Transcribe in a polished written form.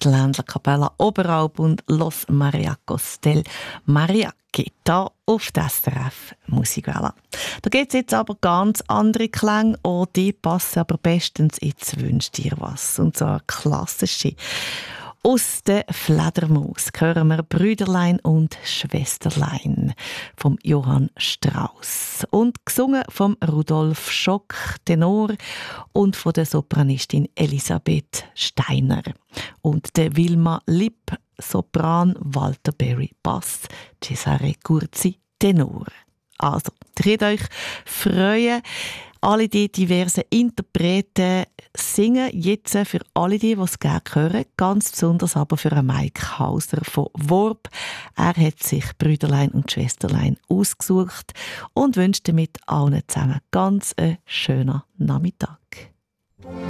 Ländler Capella Oberalp und Los Mariacos del Mariachi, da auf der SRF Musikwelle. Da gibt es jetzt aber ganz andere Klänge, auch die passen aber bestens ins «Wünsch dir was». Und zwar klassische. Aus der Fledermaus hören wir «Brüderlein und Schwesterlein» vom Johann Strauss und gesungen vom Rudolf Schock, Tenor, und von der Sopranistin Elisabeth Steiner und der Wilma Lipp, Sopran, Walter Berry, Bass, Cesare Curzi, Tenor. Also, ihr könnt euch freuen. Alle die diversen Interpreten singen jetzt für alle die es gerne hören, ganz besonders aber für Mike Hauser von Worb. Er hat sich «Brüderlein und Schwesterlein» ausgesucht und wünscht damit allen zusammen ganz einen schönen Nachmittag.